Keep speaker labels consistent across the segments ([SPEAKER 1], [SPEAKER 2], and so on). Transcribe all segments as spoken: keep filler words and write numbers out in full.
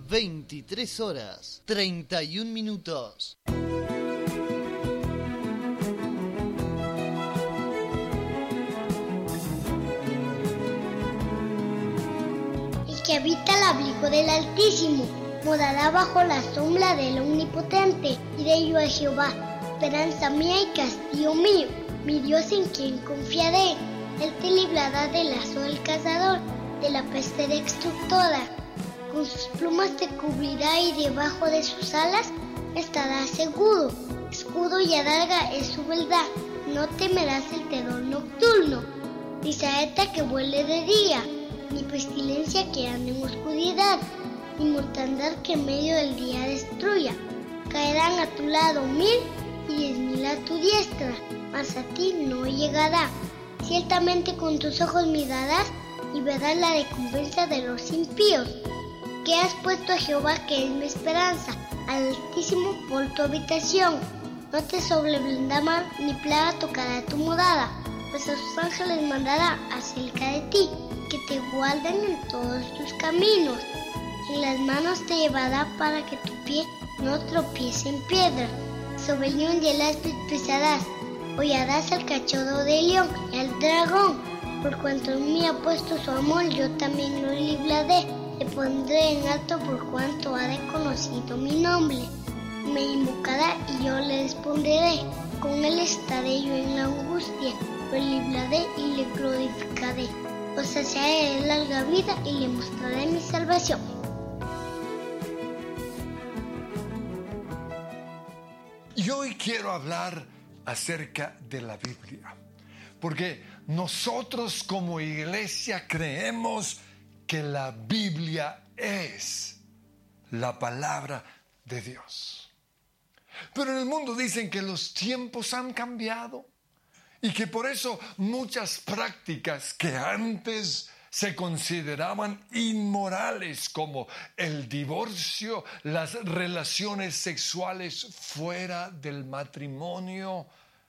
[SPEAKER 1] veintitrés horas, treinta y un minutos.
[SPEAKER 2] El que habita el abrigo del Altísimo morará bajo la sombra del Omnipotente. Diré yo a Jehová, esperanza mía y castillo mío, mi Dios en quien confiaré. Él te librará del lazo del cazador, de la peste destructora. Con sus plumas te cubrirá y debajo de sus alas estarás seguro. Escudo y adarga es su verdad, no temerás el terror nocturno, ni saeta que vuele de día, ni pestilencia que ande en oscuridad, ni mortandad que en medio del día destruya. Caerán a tu lado mil y diez mil a tu diestra, mas a ti no llegará. Ciertamente con tus ojos mirarás y verás la recompensa de los impíos. Que has puesto a Jehová, que es mi esperanza, al Altísimo por tu habitación. No te sobrevenderá mal, ni plaga tocará tu morada, pues a sus ángeles mandará acerca de ti, que te guarden en todos tus caminos. En las manos te llevará para que tu pie no tropiece en piedra. Sobre el león y el áspid pisarás, hollarás al cachorro del león y al dragón. Por cuanto en mí ha puesto su amor, yo también lo libraré. Le pondré en alto por cuanto ha reconocido mi nombre. Me invocará y yo le responderé. Con él estaré yo en la angustia. Lo libraré y le glorificaré. Lo saciaré de larga vida y le mostraré mi salvación.
[SPEAKER 3] Y hoy quiero hablar acerca de la Biblia, porque nosotros como iglesia creemos que la Biblia es la palabra de Dios. Pero en el mundo dicen que los tiempos han cambiado y que por eso muchas prácticas que antes se consideraban inmorales, como el divorcio, las relaciones sexuales fuera del matrimonio,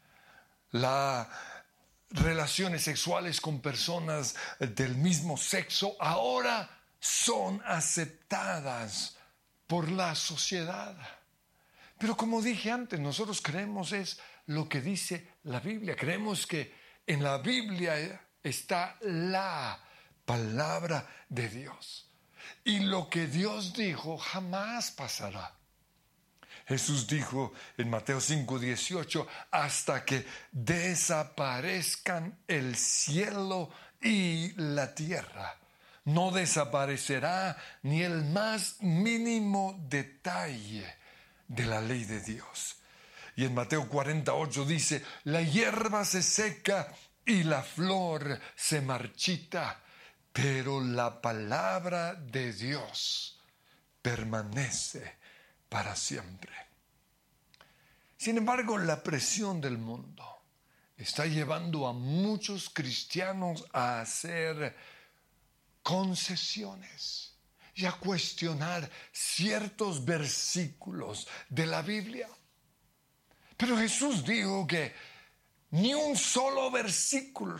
[SPEAKER 3] las relaciones sexuales con personas del mismo sexo, ahora son aceptadas por la sociedad. Pero como dije antes, nosotros creemos es lo que dice la Biblia. Creemos que en la Biblia está la palabra de Dios. Y lo que Dios dijo jamás pasará. Jesús dijo en Mateo cinco dieciocho, hasta que desaparezcan el cielo y la tierra, no desaparecerá ni el más mínimo detalle de la ley de Dios. Y en Mateo cuarenta y ocho dice, la hierba se seca y la flor se marchita, pero la palabra de Dios permanece para siempre. Sin embargo, la presión del mundo está llevando a muchos cristianos a hacer concesiones y a cuestionar ciertos versículos de la Biblia. Pero Jesús dijo que ni un solo versículo,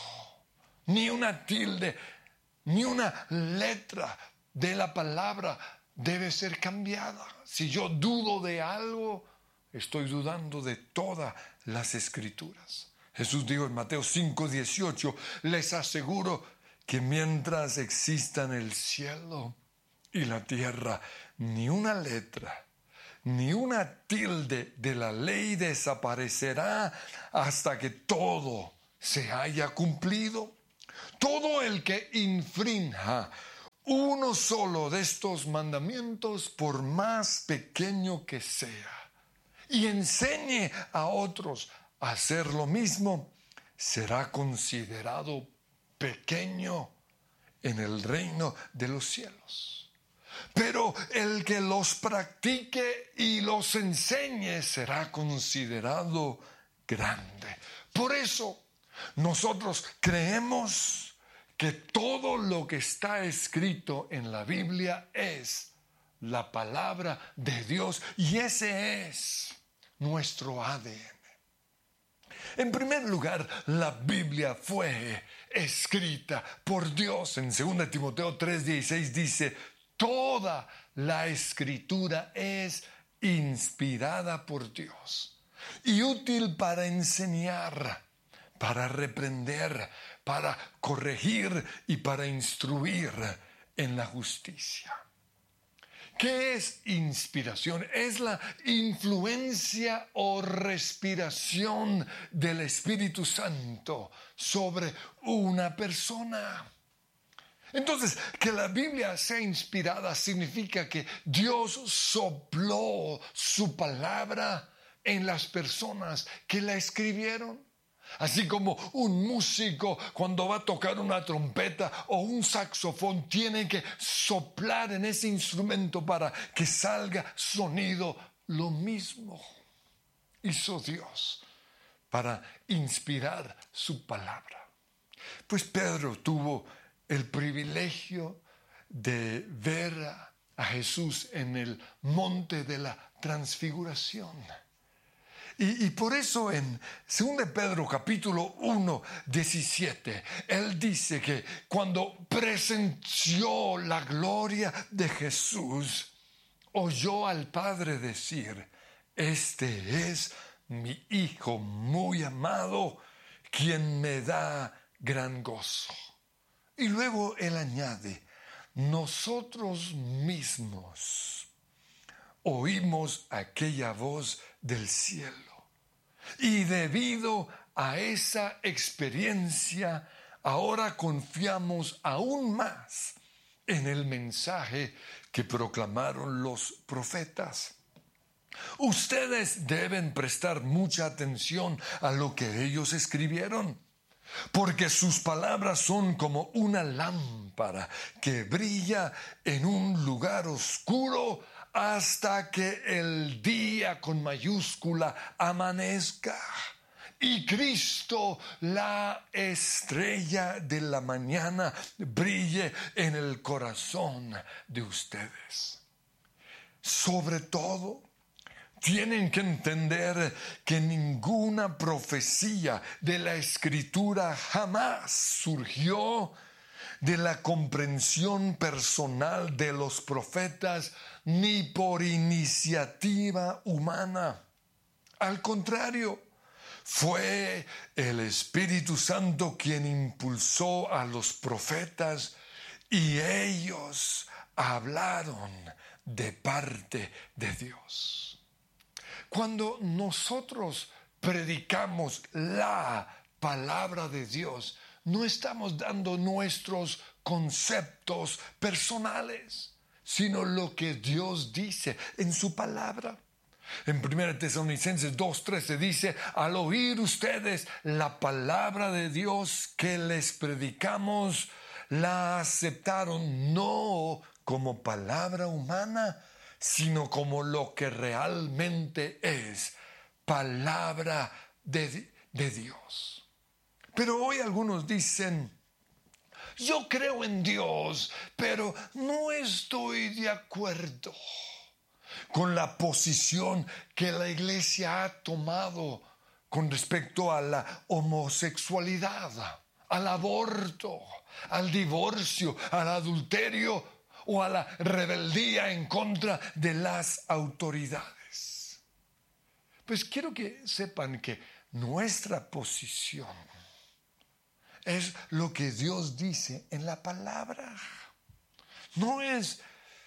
[SPEAKER 3] ni una tilde, ni una letra de la palabra debe ser cambiada. Si yo dudo de algo, estoy dudando de todas las Escrituras. Jesús dijo en Mateo cinco dieciocho, les aseguro que mientras existan el cielo y la tierra, ni una letra, ni una tilde de la ley desaparecerá hasta que todo se haya cumplido. Todo el que infrinja uno solo de estos mandamientos, por más pequeño que sea, y enseñe a otros a hacer lo mismo, será considerado pequeño en el reino de los cielos. Pero el que los practique y los enseñe será considerado grande. Por eso nosotros creemos que todo lo que está escrito en la Biblia es la palabra de Dios, y ese es nuestro A D N. En primer lugar, la Biblia fue escrita por Dios. En segunda Timoteo tres dieciséis dice, toda la Escritura es inspirada por Dios y útil para enseñar, para reprender, para corregir y para instruir en la justicia. ¿Qué es inspiración? Es la influencia o respiración del Espíritu Santo sobre una persona. Entonces, que la Biblia sea inspirada significa que Dios sopló su palabra en las personas que la escribieron. Así como un músico cuando va a tocar una trompeta o un saxofón tiene que soplar en ese instrumento para que salga sonido, lo mismo hizo Dios para inspirar su palabra. Pues Pedro tuvo el privilegio de ver a Jesús en el monte de la transfiguración. Y, y por eso en segunda de Pedro capítulo uno, diecisiete, él dice que cuando presenció la gloria de Jesús, oyó al Padre decir: este es mi Hijo muy amado, quien me da gran gozo. Y luego él añade: nosotros mismos oímos aquella voz del cielo. Y debido a esa experiencia, ahora confiamos aún más en el mensaje que proclamaron los profetas. Ustedes deben prestar mucha atención a lo que ellos escribieron, porque sus palabras son como una lámpara que brilla en un lugar oscuro hasta que el día con mayúscula amanezca y Cristo, la estrella de la mañana, brille en el corazón de ustedes. Sobre todo, tienen que entender que ninguna profecía de la Escritura jamás surgió de la comprensión personal de los profetas ni por iniciativa humana. Al contrario, fue el Espíritu Santo quien impulsó a los profetas y ellos hablaron de parte de Dios. Cuando nosotros predicamos la palabra de Dios, no estamos dando nuestros conceptos personales, sino lo que Dios dice en su palabra. En primera Tesalonicenses dos trece dice: al oír ustedes la palabra de Dios que les predicamos, la aceptaron no como palabra humana, sino como lo que realmente es, palabra de, de Dios. Pero hoy algunos dicen: yo creo en Dios, pero no estoy de acuerdo con la posición que la iglesia ha tomado con respecto a la homosexualidad, al aborto, al divorcio, al adulterio o a la rebeldía en contra de las autoridades. Pues quiero que sepan que nuestra posición es lo que Dios dice en la palabra. No es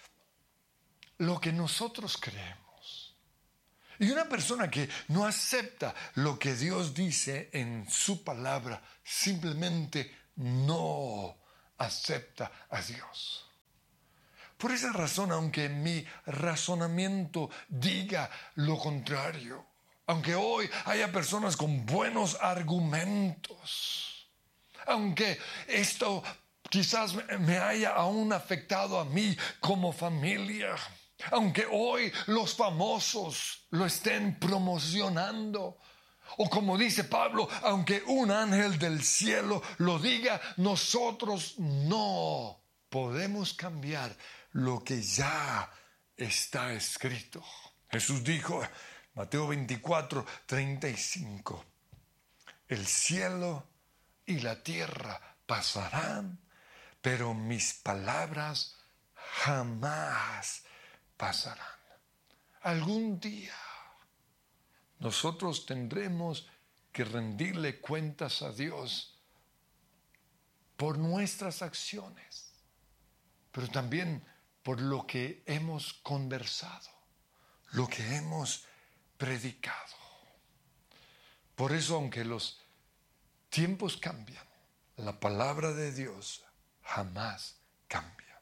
[SPEAKER 3] lo que nosotros creemos. Y una persona que no acepta lo que Dios dice en su palabra, simplemente no acepta a Dios. Por esa razón, aunque mi razonamiento diga lo contrario, aunque hoy haya personas con buenos argumentos, aunque esto quizás me haya aún afectado a mí como familia, aunque hoy los famosos lo estén promocionando, o como dice Pablo, aunque un ángel del cielo lo diga, nosotros no podemos cambiar lo que ya está escrito. Jesús dijo, Mateo veinticuatro, treinta y cinco, el cielo y la tierra pasarán, pero mis palabras jamás pasarán. Algún día nosotros tendremos que rendirle cuentas a Dios por nuestras acciones, pero también por lo que hemos conversado, lo que hemos predicado. Por eso, aunque los tiempos cambian, la palabra de Dios jamás cambia.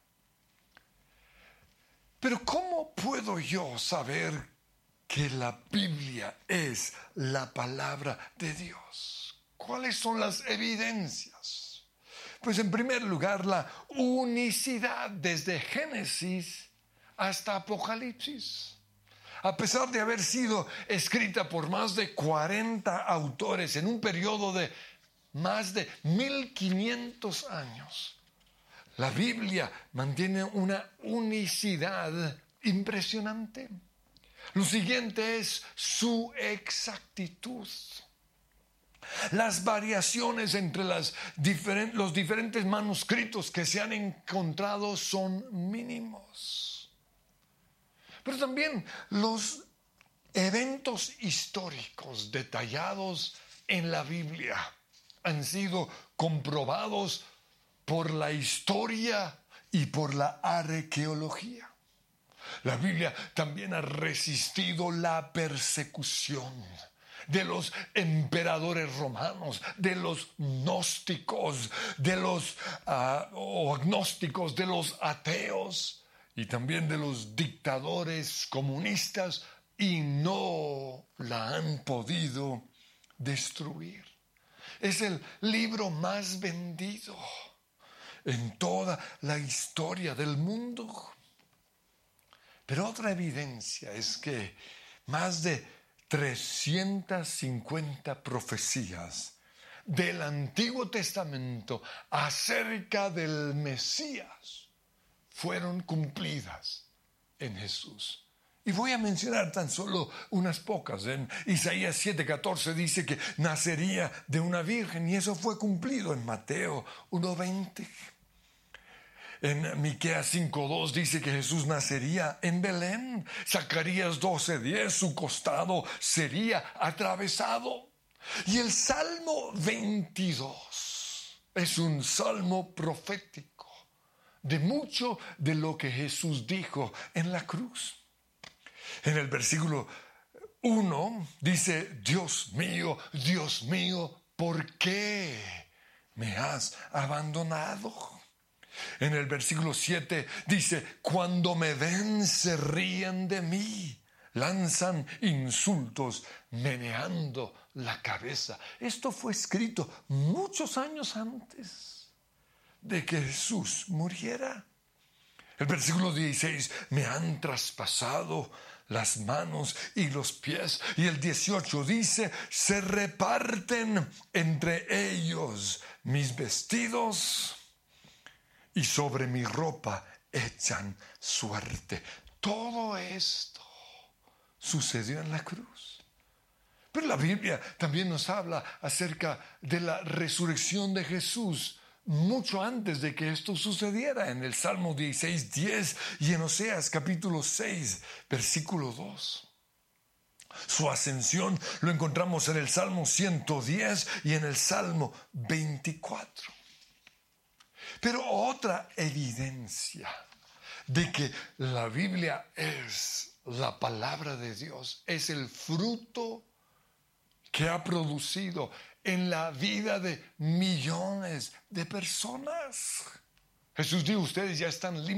[SPEAKER 3] Pero ¿cómo puedo yo saber que la Biblia es la palabra de Dios? ¿Cuáles son las evidencias? Pues en primer lugar, la unicidad desde Génesis hasta Apocalipsis. A pesar de haber sido escrita por más de cuarenta autores en un periodo de más de mil quinientos años, la Biblia mantiene una unicidad impresionante. Lo siguiente es su exactitud. Las variaciones entre las diferen- los diferentes manuscritos que se han encontrado son mínimos. Pero también los eventos históricos detallados en la Biblia han sido comprobados por la historia y por la arqueología. La Biblia también ha resistido la persecución de los emperadores romanos, de los gnósticos, de los uh, o agnósticos, de los ateos y también de los dictadores comunistas, y no la han podido destruir. Es el libro más vendido en toda la historia del mundo. Pero otra evidencia es que más de trescientas cincuenta profecías del Antiguo Testamento acerca del Mesías fueron cumplidas en Jesús. Y voy a mencionar tan solo unas pocas. En Isaías siete catorce dice que nacería de una virgen, y eso fue cumplido en Mateo uno veinte. En Miqueas cinco dos dice que Jesús nacería en Belén. Zacarías doce diez, su costado sería atravesado. Y el Salmo veintidós es un salmo profético de mucho de lo que Jesús dijo en la cruz. En el versículo uno dice: Dios mío, Dios mío, ¿por qué me has abandonado? En el versículo siete dice: cuando me ven se ríen de mí, lanzan insultos meneando la cabeza. Esto fue escrito muchos años antes de que Jesús muriera. El versículo dieciséis: me han traspasado las manos y los pies. Y el dieciocho dice: se reparten entre ellos mis vestidos y sobre mi ropa echan suerte. Todo esto sucedió en la cruz. Pero la Biblia también nos habla acerca de la resurrección de Jesús mucho antes de que esto sucediera, en el Salmo dieciséis diez y en Oseas capítulo seis versículo dos. Su ascensión lo encontramos en el Salmo ciento diez y en el Salmo veinticuatro. Pero otra evidencia de que la Biblia es la palabra de Dios es el fruto que ha producido en la vida de millones de personas. Jesús dijo: ustedes ya están limpios